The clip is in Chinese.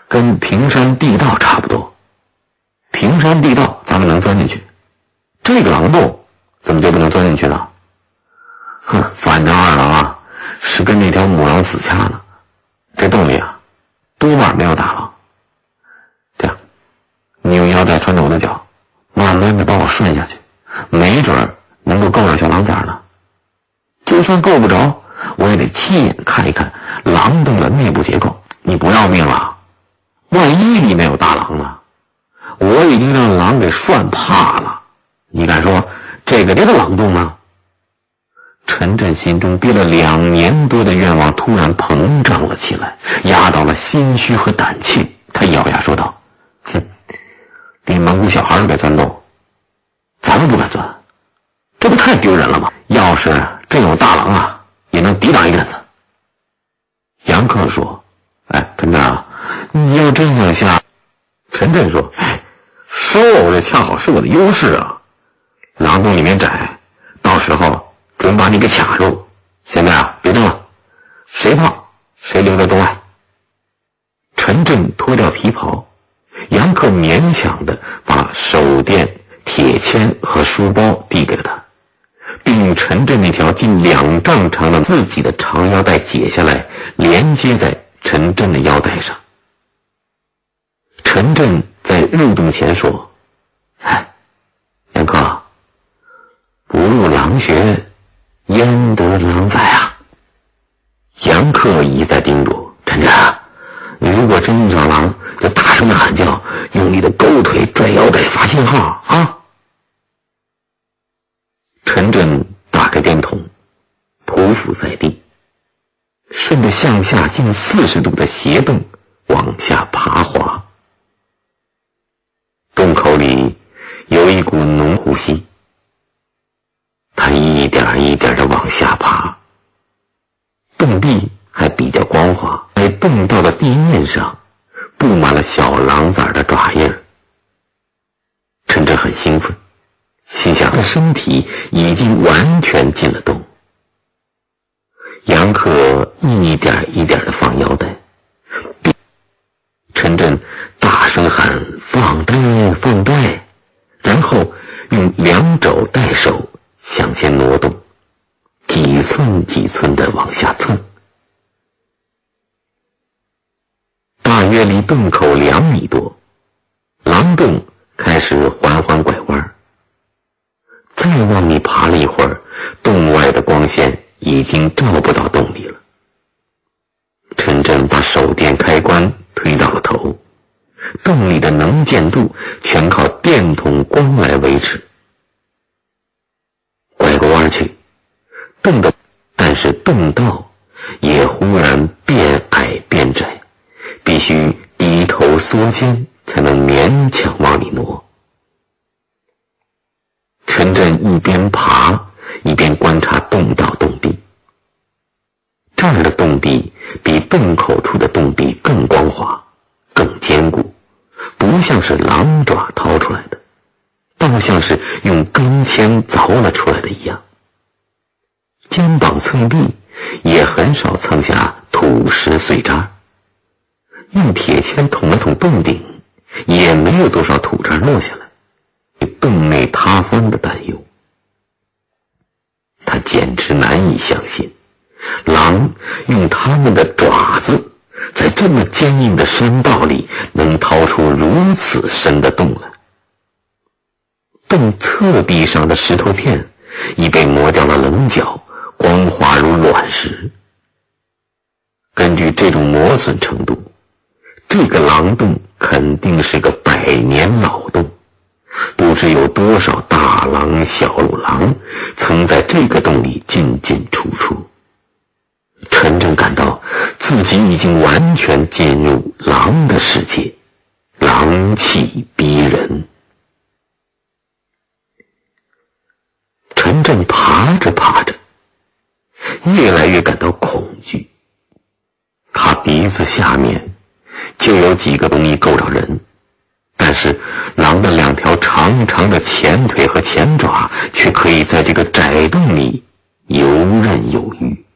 跟平山地道差不多。平山地道咱们能钻进去，这个狼洞怎么就不能钻进去呢？反正二郎啊是跟那条母狼死掐呢。这洞里啊多半没有大狼。这样，你用腰带穿着我的脚，慢慢的把我顺下去，没准能够够着小狼崽呢。就算够不着，我也得亲眼看一看狼洞的内部结构。你不要命了？万一里面有大狼呢？我已经让狼给涮怕了，你敢说这个狼洞吗？陈震心中憋了2年多的愿望突然膨胀了起来，压倒了心虚和胆怯。他咬牙说道：连蒙古小孩都敢钻洞，咱们不敢钻，这不太丢人了吗？要是真有大狼啊，也能抵挡一阵子。杨克说：陈震啊，你要真想下……陈震说：收这恰好是我的优势啊，狼洞里面窄，到时候准把你给卡住。现在啊，别动了，谁胖谁留在洞外。陈震脱掉皮袍，杨克勉强的把手电、铁签和书包递给了他，并用陈震那条近2丈长的自己的长腰带解下来，连接在陈震的腰带上。陈震在入洞前说：杨克，不入狼穴，焉得狼崽啊？杨克一再叮嘱：陈震，如果真遇上狼，就大声的喊叫，用你的狗腿拽腰带发信号啊！陈震打开电筒，匍匐在地，顺着向下近40度的斜洞往下爬滑。洞口里有一股浓呼吸，他一点一点地往下爬。洞壁还比较光滑，在洞道的地面上布满了小狼崽的爪印。陈震很兴奋，心想他的身体已经完全进了洞。杨克一点一点地放腰带，陈震大声喊：放带放带，然后用2肘带手向前挪动，几寸几寸地往下蹭。大约离洞口2米多，狼洞开始缓缓拐弯。再往里爬了一会儿，洞外的光线已经照不到洞里了。陈震把手电开关推到了头，洞里的能见度全靠电筒光来维持。拐过弯去，但是洞道也忽然变矮变窄，必须低头缩肩才能勉强往里挪。陈震一边爬一边观察洞道洞壁，这儿的洞壁比洞口处的洞壁更光滑更坚固，不像是狼爪掏出来的，倒像是用钢钎凿了出来的一样。肩膀蹭壁也很少蹭下土石碎渣，用铁钎捅了捅洞顶，也没有多少土渣落下来，洞内塌方的担忧。他简直难以相信，狼用它们的爪子在这么坚硬的山道里能掏出如此深的洞来。洞侧壁上的石头片已被磨掉了棱角，光滑如卵石。根据这种磨损程度，这个狼洞肯定是个100年老洞，不知有多少大狼小狼曾在这个洞里进进出出。陈震感到自己已经完全进入狼的世界，狼气逼人。陈震爬着爬着，越来越感到恐惧。他鼻子下面就有几个东西够着人，但是狼的2条长长的前腿和前爪却可以在这个窄洞里游刃有余。